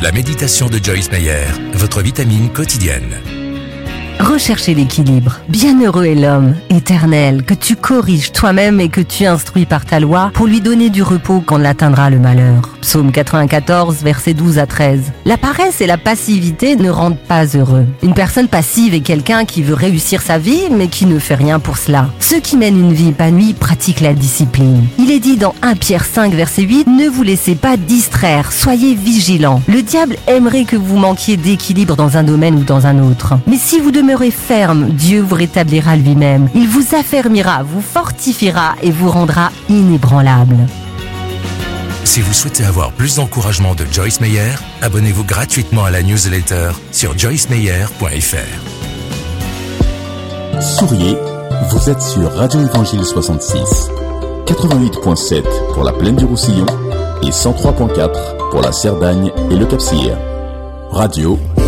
La méditation de Joyce Meyer, votre vitamine quotidienne. Recherchez l'équilibre. Bienheureux est l'homme, éternel, que tu corriges toi-même et que tu instruis par ta loi pour lui donner du repos quand l'atteindra le malheur. Psaume 94, versets 12 à 13. La paresse et la passivité ne rendent pas heureux. Une personne passive est quelqu'un qui veut réussir sa vie mais qui ne fait rien pour cela. Ceux qui mènent une vie épanouie pratiquent la discipline. Il est dit dans 1 Pierre 5, verset 8, « Ne vous laissez pas distraire, soyez vigilants. Le diable aimerait que vous manquiez d'équilibre dans un domaine ou dans un autre. Mais si vous demeurez ferme, Dieu vous rétablira lui-même. Il vous affermira, vous fortifiera et vous rendra inébranlable. » Si vous souhaitez avoir plus d'encouragement de Joyce Meyer, abonnez-vous gratuitement à la newsletter sur joycemeyer.fr. Souriez, vous êtes sur Radio Évangile 66, 88.7 pour la Plaine du Roussillon et 103.4 pour la Cerdagne et le Cap-Sire. Radio